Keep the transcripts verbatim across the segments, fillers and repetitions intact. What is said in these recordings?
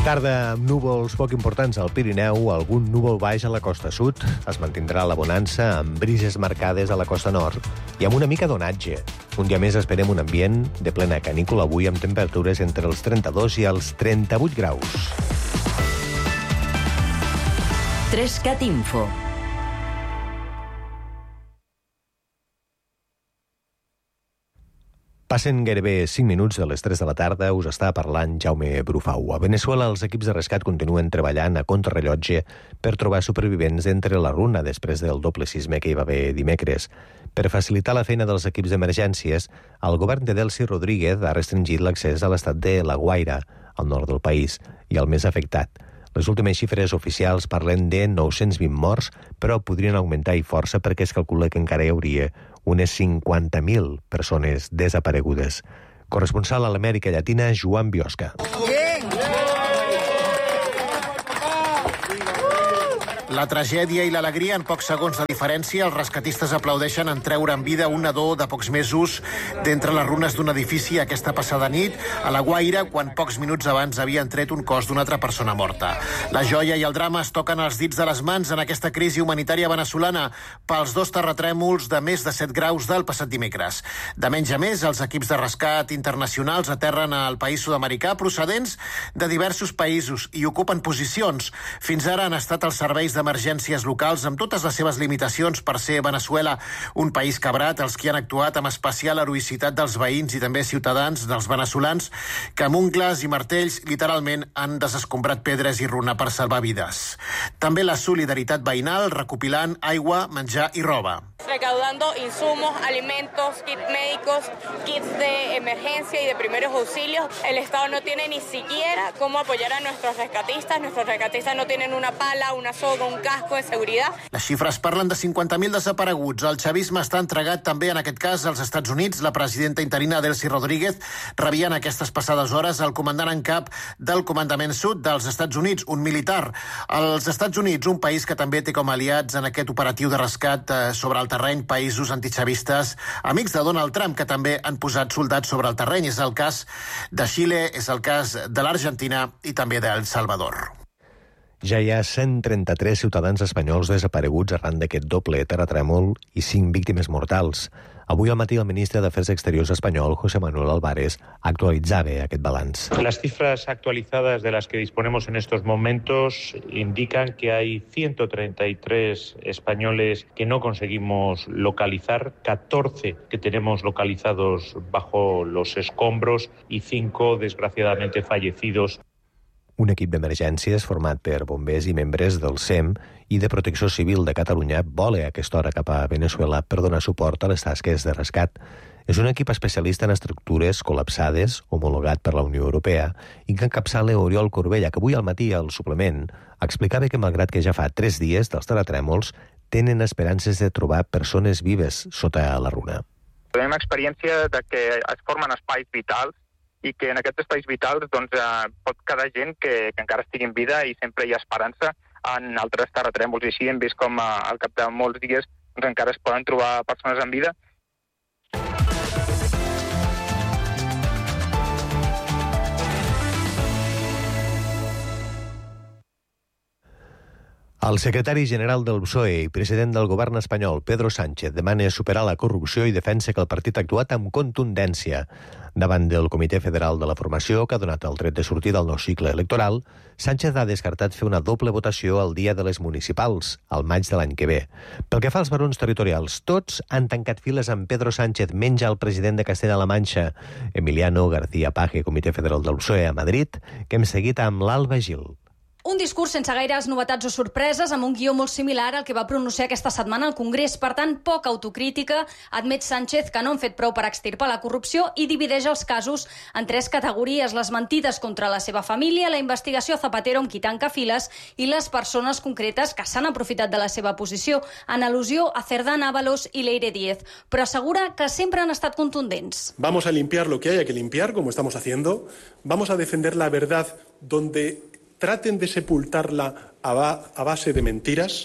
Tarda amb núvols poc importants al Pirineu, algun núvol baix a la costa sud. Es mantindrà la bonança amb brises marcades a la costa nord i amb una mica d'onatge. Un dia més esperem un ambient de plena canícula avui amb temperatures entre els trenta-dos i els trenta-vuit graus. Trescat Info. Passen gairebé cinc minuts de les tres de la tarda, us està parlant Jaume Brufau. A Veneçuela, els equips de rescat continuen treballant a contrarrellotge per trobar supervivents entre la runa després del doble sisme que hi va haver dimecres. Per facilitar la feina dels equips d'emergències, el govern de Delcy Rodríguez ha restringit l'accés a l'estat de La Guaira, al nord del país, i al més afectat. Les últimes xifres oficials parlen de nou-cents vint morts, però podrien augmentar i força perquè es calcula que encara hi hauria unes cinquanta mil persones desaparegudes. Corresponsal a l'Amèrica Llatina, Joan Biosca. La tragèdia i l'alegria en pocs segons de diferència. Els rescatistes aplaudeixen en treure en vida un nadó de pocs mesos d'entre les runes d'un edifici aquesta passada nit a La Guaira, quan pocs minuts abans havien tret un cos d'una altra persona morta. La joia i el drama es toquen els dits de les mans en aquesta crisi humanitària veneçolana pels dos terratrèmols de més de set graus del passat dimecres. De menys a més, els equips de rescat internacionals aterren al país sud-americà procedents de diversos països i ocupen posicions. Fins ara han estat els serveis de emergències locals amb totes les seves limitacions per ser Veneçuela un país cabrat, els qui han actuat amb especial heroïcitat dels veïns i també ciutadans dels veneçolans que amb ungles i martells literalment han desescombrat pedres i runa per salvar vides. També la solidaritat veïnal recopilant aigua, menjar i roba. Recaudando insumos, alimentos, kits médicos, kits de emergencia y de primeros auxilios. El Estado no tiene ni siquiera cómo apoyar a nuestros rescatistas. Nuestros rescatistas no tienen una pala, una soga, un casco de seguridad. Les xifres parlen de cinquanta mil desapareguts. El xavisme està entregat també, en aquest cas, als Estats Units. La presidenta interina Delcy Rodríguez rebia en aquestes passades hores el comandant en cap del Comandament Sud dels Estats Units, un militar. Els Estats Units, un país que també té com a aliats en aquest operatiu de rescat eh, sobre el terreny països antichavistes, amics de Donald Trump, que també han posat soldats sobre el terreny. És el cas de Xile, és el cas de l'Argentina i també d'El Salvador. Ja hi ha cent trenta-tres ciutadans espanyols desapareguts arran d'aquest doble terratrèmol i cinc víctimes mortals. Avui al matí el ministre d'Afers Exteriors espanyol, José Manuel Álvarez, actualitzava aquest balanç. Las cifras actualizadas de las que disponemos en estos momentos indican que hay ciento treinta y tres españoles que no conseguimos localizar, catorce que tenemos localizados bajo los escombros y cinco, desgraciadamente, fallecidos. Un equip d'emergències format per bombers i membres del S E M i de Protecció Civil de Catalunya vola a aquesta hora cap a Veneçuela per donar suport a les tasques de rescat. És un equip especialista en estructures col·lapsades, homologat per la Unió Europea, i que encapçala Oriol Corbella, que avui al matí al suplement explicava que, malgrat que ja fa tres dies dels terratrèmols, tenen esperances de trobar persones vives sota la runa. Tenim experiència de que es formen espais vitals i que en aquests espais vitals doncs, eh, pot quedar gent que, que encara estigui en vida i sempre hi ha esperança en altres terratrèmols. I així hem vist com eh, al cap de molts dies doncs, encara es poden trobar persones en vida. El secretari general del P S O E i president del govern espanyol, Pedro Sánchez, demana superar la corrupció i defensa que el partit ha actuat amb contundència. Davant del Comitè Federal de la Formació, que ha donat el tret de sortida al nou cicle electoral, Sánchez ha descartat fer una doble votació el dia de les municipals, al maig de l'any que ve. Pel que fa als barons territorials, tots han tancat files amb Pedro Sánchez, menys el president de Castella-La Manxa, Emiliano García Paje, Comitè Federal del P S O E a Madrid, que hem seguit amb l'Alba Gil. Un discurs sense gaires novetats o sorpreses, amb un guió molt similar al que va pronunciar aquesta setmana al Congrés. Per tant, poca autocrítica. Admet Sánchez que no han fet prou per extirpar la corrupció i divideix els casos en tres categories: les mentides contra la seva família, la investigació Zapatero amb qui tanca files i les persones concretes que s'han aprofitat de la seva posició, en al·lusió a Cerdán Ábalos i Leire Díez. Però assegura que sempre han estat contundents. Vamos a limpiar lo que haya que limpiar, como estamos haciendo. Vamos a defender la verdad donde traten de sepultarla a, ba- a base de mentiras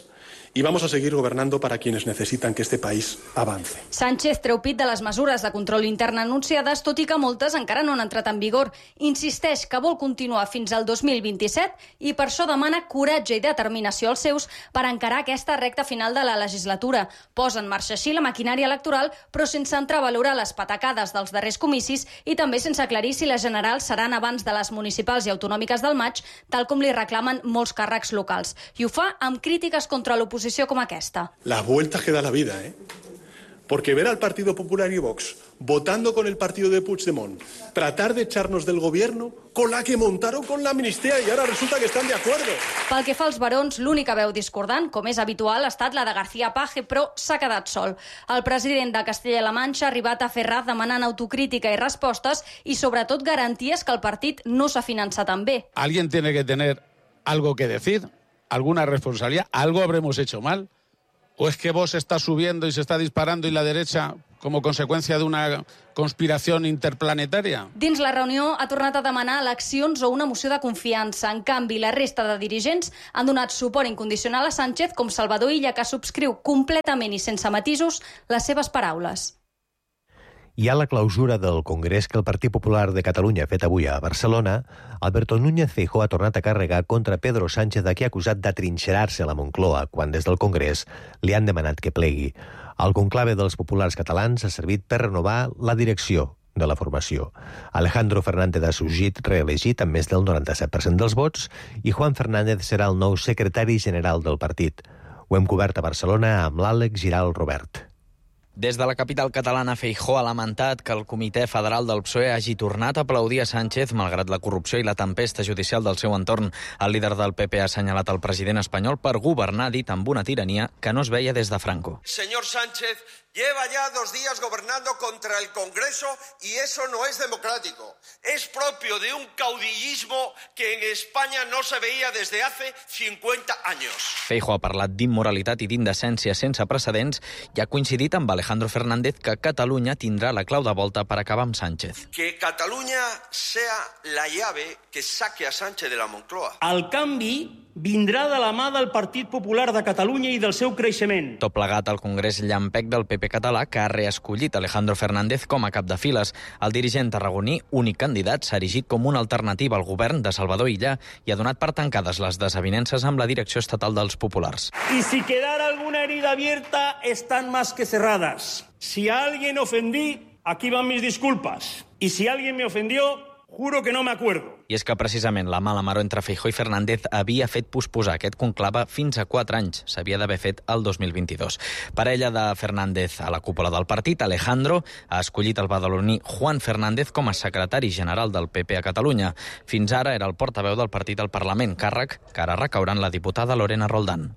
y vamos a seguir gobernando para quienes necesitan que este país avance. Sánchez treu pit de les mesures de control intern anunciades, tot i que moltes encara no han entrat en vigor. Insisteix que vol continuar fins al dos mil vint-i-set i per això demana coratge i determinació als seus per encarar aquesta recta final de la legislatura. Posa en marxa així la maquinària electoral, però sense entrar a valorar les patacades dels darrers comicis i també sense aclarir si les generals seran abans de les municipals i autonòmiques del maig, tal com li reclamen molts càrrecs locals. I ho fa amb crítiques contra l'oposició como aquesta. Las vueltas que da la vida, ¿eh? Porque ver al Partido Popular y Vox votando con el partido de Puigdemont, tratar de echarnos del gobierno con la que montaron con la amnistía y ahora resulta que están de acuerdo. Pel que fa als barons, l'única veu discordant, com és habitual, ha estat la de García Page, però s'ha quedat sol. El president de Castella-La Manxa ha arribat a fer ras demanant autocrítica i respostes i, sobretot, garanties que el partit no s'ha finançat tan bé. Alguien tiene que tener algo que decir, alguna responsabilidad, algo habremos hecho mal. ¿O es que Vox está subiendo y se está disparando y la derecha como conseqüència d'una conspiració interplanetària? Dins la reunió ha tornat a demanar eleccions o una moció de confiança. En canvi, la resta de dirigents han donat suport incondicional a Sánchez, com Salvador Illa, que subscriu completament i sense matisos les seves paraules. Hi ha la clausura del Congrés que el Partit Popular de Catalunya ha fet avui a Barcelona. Alberto Núñez Feijóo ha tornat a carregar contra Pedro Sánchez, a qui ha acusat d'atrinxerar-se a la Moncloa, quan des del Congrés li han demanat que plegui. El conclave dels populars catalans ha servit per renovar la direcció de la formació. Alejandro Fernández ha sorgit reelegit amb més del noranta-set per cent dels vots i Juan Fernández serà el nou secretari general del partit. Ho hem cobert a Barcelona amb l'Àlex Giral Robert. Des de la capital catalana, Feijóo ha lamentat que el Comitè Federal del P S O E hagi tornat a aplaudir a Sánchez malgrat la corrupció i la tempesta judicial del seu entorn. El líder del P P ha assenyalat el president espanyol per governar, dit amb una tirania que no es veia des de Franco. Señor Sánchez lleva ya dos días gobernando contra el Congreso y eso no es democrático. Es propio de un caudillismo que en España no se veía desde hace cincuenta años. Feijóo ha parlat d'immoralitat i d'indecència sense precedents i ha coincidit amb Alejandro Fernández que Catalunya tindrà la clau de volta per acabar amb Sánchez. Que Catalunya sea la llave que saque a Sánchez de la Moncloa. El canvi vindrà de la mà del Partit Popular de Catalunya i del seu creixement. Tot plegat al Congrés llampec del P P català, que ha reescollit Alejandro Fernández com a cap de files. El dirigent tarragoní, únic candidat, s'ha erigit com una alternativa al govern de Salvador Illa i ha donat per tancades les desavinences amb la direcció estatal dels populars. Y si quedara alguna herida abierta, están más que cerradas. Si a alguien ofendí, aquí van mis disculpas. Y si alguien me ofendió, juro que no me acuerdo. I és que precisament la mala maror entre Feijóo i Fernández havia fet posposar aquest conclave fins a quatre anys. S'havia d'haver fet el dos mil vint-i-dos. Parella de Fernández a la cúpula del partit, Alejandro ha escollit el badaloní Juan Fernández com a secretari general del P P a Catalunya. Fins ara era el portaveu del partit al Parlament, càrrec que ara recaurà en la diputada Lorena Roldán.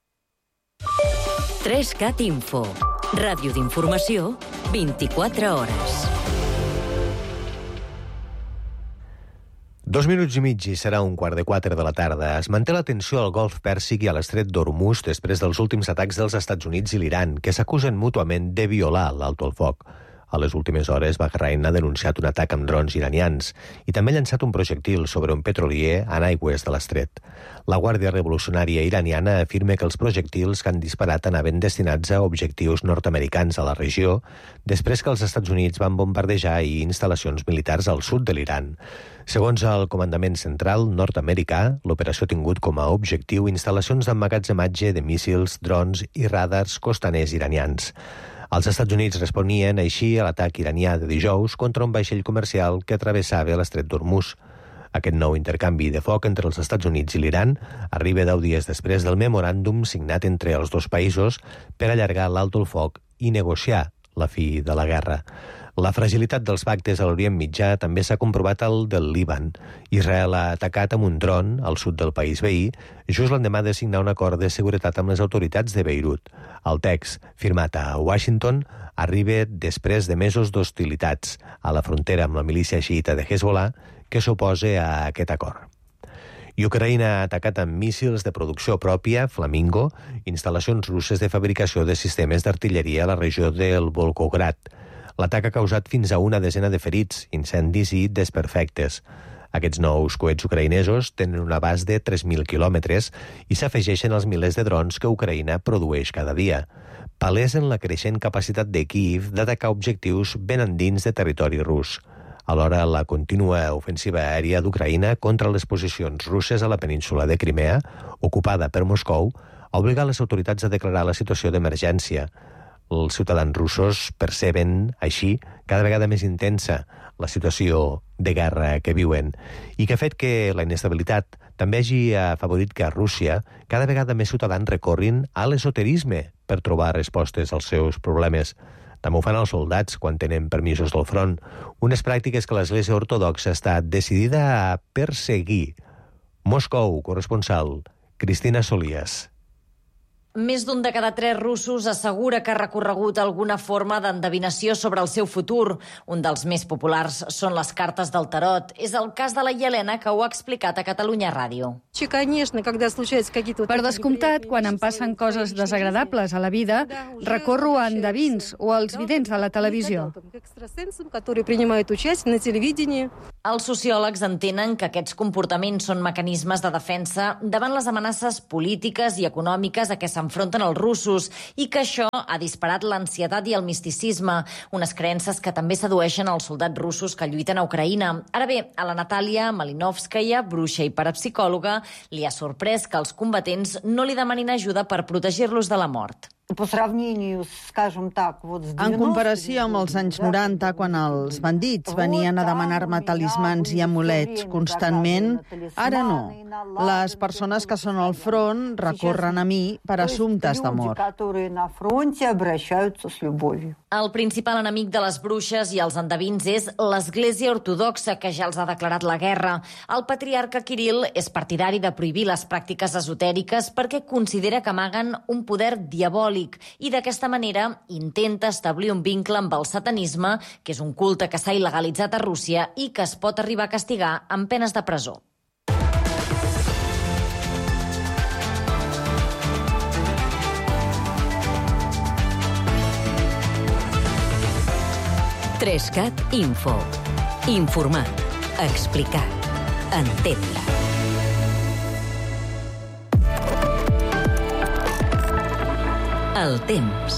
tres cat Info. Ràdio d'informació, vint-i-quatre hores. Dos minuts i mig i serà un quart de quatre de la tarda. Es manté la tensió al Golf Pèrsic i a l'estret d'Hormuz després dels últims atacs dels Estats Units i l'Iran, que s'acusen mútuament de violar l'alto al foc. A les últimes hores, Bahrain ha denunciat un atac amb drons iranians i també ha llançat un projectil sobre un petrolier en aigües de l'estret. La Guàrdia Revolucionària iraniana afirma que els projectils que han disparat anaven destinats a objectius nord-americans a la regió després que els Estats Units van bombardejar i instal·lacions militars al sud de l'Iran. Segons el Comandament Central nord-americà, l'operació ha tingut com a objectiu instal·lacions d'emmagatzematge de míssils, drons i radars costaners iranians. Els Estats Units responien així a l'atac iranià de dijous contra un vaixell comercial que travessava l'estret d'Hormuz. Aquest nou intercanvi de foc entre els Estats Units i l'Iran arriba deu dies després del memoràndum signat entre els dos països per allargar l'alto al foc i negociar la fi de la guerra. La fragilitat dels pactes a l'Orient Mitjà també s'ha comprovat al del Líban. Israel ha atacat amb un dron al sud del país veí just l'endemà de signar un acord de seguretat amb les autoritats de Beirut. El text, firmat a Washington, arriba després de mesos d'hostilitats a la frontera amb la milícia xiïta de Hezbollah que s'oposa a aquest acord. I Ucraïna ha atacat amb míssils de producció pròpia, Flamingo, instal·lacions russes de fabricació de sistemes d'artilleria a la regió del Volgograd. L'atac ha causat fins a una desena de ferits, incendis i desperfectes. Aquests nous coets ucraïnesos tenen un abast de tres mil quilòmetres i s'afegeixen als milers de drons que Ucraïna produeix cada dia, palesen la creixent capacitat de Kíiv d'atacar objectius ben endins de territori rus. Alhora, la contínua ofensiva aèria d'Ucraïna contra les posicions russes a la península de Crimea, ocupada per Moscou, ha obligat les autoritats a declarar la situació d'emergència. Els ciutadans russos perceben, així, cada vegada més intensa la situació de guerra que viuen i que ha fet que la inestabilitat també hagi afavorit que a Rússia cada vegada més ciutadans recorrin a l'esoterisme per trobar respostes als seus problemes. També ho fan els soldats quan tenen permisos del front, unes pràctiques que l'Església Ortodoxa està decidida a perseguir. Moscou, corresponsal, Cristina Solías. Més d'un de cada tres russos assegura que ha recorregut alguna forma d'endevinació sobre el seu futur. Un dels més populars són les cartes del tarot. És el cas de la Yelena, que ho ha explicat a Catalunya Ràdio. Per descomptat, quan em passen coses desagradables a la vida, recorro a endevins o als vidents de la televisió. Els sociòlegs entenen que aquests comportaments són mecanismes de defensa davant les amenaces polítiques i econòmiques a què s'enfronten els russos i que això ha disparat l'ansietat i el misticisme, unes creences que també sedueixen els soldats russos que lluiten a Ucraïna. Ara bé, a la Natàlia Malinovskaya, bruixa i parapsicòloga, li ha sorprès que els combatents no li demanin ajuda per protegir-los de la mort. En comparació amb els anys noranta, quan els bandits venien a demanar-me talismans i amulets constantment, ara no. Les persones que són al front recorren a mi per assumptes d'amor. El principal enemic de les bruixes i els endevins és l'Església Ortodoxa, que ja els ha declarat la guerra. El patriarca Kirill és partidari de prohibir les pràctiques esotèriques perquè considera que amaguen un poder diabòlic i d'aquesta manera intenta establir un vincle amb el satanisme, que és un culte que s'ha il·legalitzat a Rússia i que es pot arribar a castigar amb penes de presó. Trescat Info. Informar, explicar, entendre. El temps.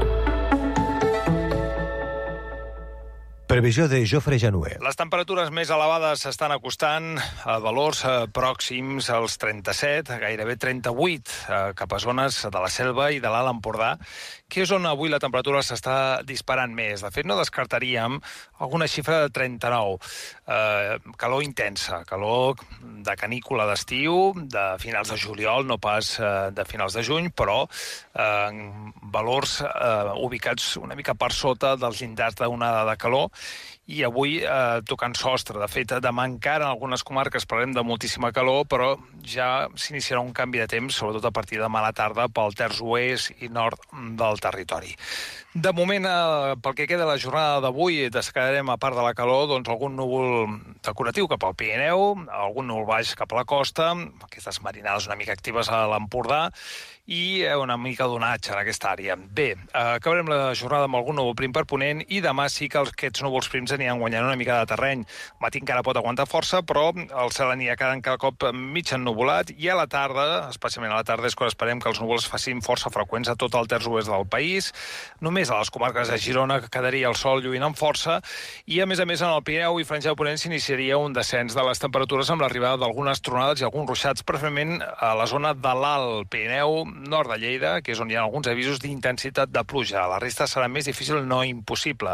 Previsió de Jofre Januer. Les temperatures més elevades s'estan acostant a valors pròxims als trenta-set, gairebé trenta-vuit, cap a zones de la Selva i de l'Alt Empordà, que és on avui la temperatura s'està disparant més. De fet, no descartaríem alguna xifra de trenta-nou. Eh, calor intensa, calor de canícula d'estiu, de finals de juliol, no pas eh, de finals de juny, però eh, valors eh, ubicats una mica per sota dels llindars d'una onada de calor, i avui eh, tocant sostre. De fet, demà encara en algunes comarques parlem de moltíssima calor, però ja s'iniciarà un canvi de temps, sobretot a partir de demà a la tarda, pel terç oest i nord del territori. De moment, eh, pel que queda la jornada d'avui, destacarem, a part de la calor, doncs algun núvol decoratiu cap al Pirineu, algun núvol baix cap a la costa, aquestes marinades una mica actives a l'Empordà, i una mica d'onatge en aquesta àrea. Bé, acabarem la jornada amb algun núvol prim per ponent i demà sí que aquests núvols prims aniran guanyant una mica de terreny. El matí encara pot aguantar força, però el cel anirà quedant cada cop mig ennuvolat i a la tarda, especialment a la tarda, és quan esperem que els núvols facin força freqüents a tot el terç oest del país. Només a les comarques de Girona quedaria el sol lluint amb força i, a més a més, en el Pirineu i Franja de Ponent s'iniciaria un descens de les temperatures amb l'arribada d'algunes tronades i alguns ruixats, preferentment a la zona de l'Alt Pirineu, nord de Lleida, que és on hi ha alguns avisos d'intensitat de pluja. La resta serà més difícil, no impossible.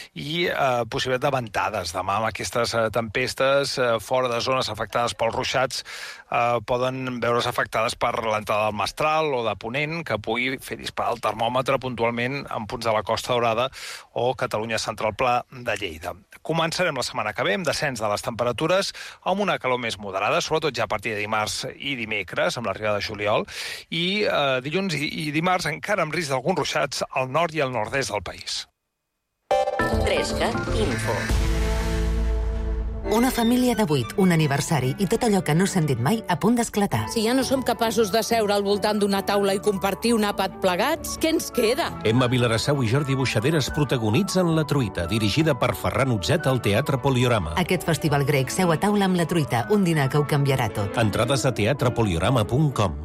I eh, possibilitat de ventades. Demà, amb aquestes eh, tempestes, eh, fora de zones afectades pels ruixats, eh, poden veure's afectades per l'entrada del mestral o de ponent, que pugui fer disparar el termòmetre puntualment en punts de la Costa Daurada o Catalunya Central Pla de Lleida. Començarem la setmana que ve amb descens de les temperatures, amb una calor més moderada, sobretot ja a partir de dimarts i dimecres, amb l'arribada de juliol, i eh, dilluns i, i dimarts encara amb risc d'alguns ruixats al nord i al nord-est del país. Trescat Info. Una família de vuit, un aniversari i tot allò que no s'han dit mai a punt d'esclatar. Si ja no som capaços de seure al voltant d'una taula i compartir un àpat plegats, què ens queda? Emma Vilarassau i Jordi Buixaderes protagonitzen La Truita, dirigida per Ferran Utzet al Teatre Poliorama. Aquest festival grec seu a taula amb La Truita, un dinar que ho canviarà tot. Entrades a teatre poliorama punt com.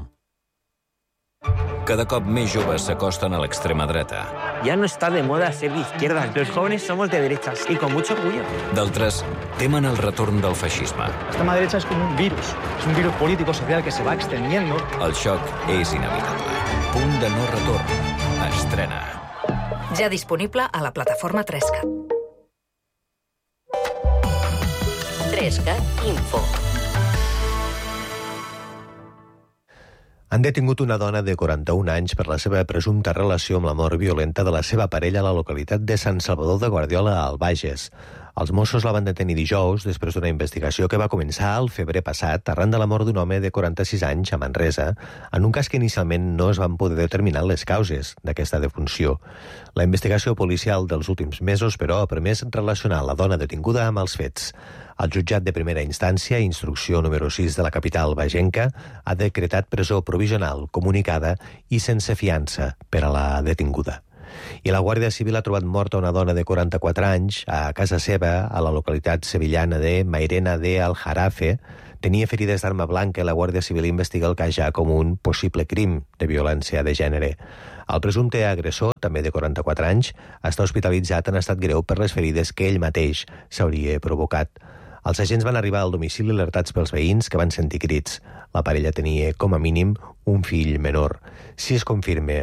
Cada cop més joves s'acosten a l'extrema dreta. Ya no está de moda ser de izquierdas. Los jóvenes somos de derechas y con mucho orgullo. D'altres temen el retorn del feixisme. La extrema derecha es como un virus. Es un virus político social que se va extendiendo. El xoc és inevitable. Punt de no retorn. Estrena. Ja disponible a la plataforma Tresca. Tresca Info. Han detingut una dona de quaranta-un anys per la seva presumpta relació amb la mort violenta de la seva parella a la localitat de Sant Salvador de Guardiola, al Bages. Els Mossos la van detenir dijous després d'una investigació que va començar al febrer passat arran de la mort d'un home de quaranta-sis anys a Manresa, en un cas que inicialment no es van poder determinar les causes d'aquesta defunció. La investigació policial dels últims mesos, però, ha permès relacionar la dona detinguda amb els fets. El jutjat de primera instància, instrucció número sis de la capital bagenca, ha decretat presó provisional, comunicada i sense fiança per a la detinguda. I la Guàrdia Civil ha trobat morta una dona de quaranta-quatre anys a casa seva, a la localitat sevillana de Mairena de Aljarafe. Tenia ferides d'arma blanca i la Guàrdia Civil investiga el cas ja com un possible crim de violència de gènere. El presumpte agressor, també de quaranta-quatre anys, està hospitalitzat en estat greu per les ferides que ell mateix s'hauria provocat. Els agents van arribar al domicili alertats pels veïns que van sentir crits. La parella tenia, com a mínim, un fill menor. Si es confirma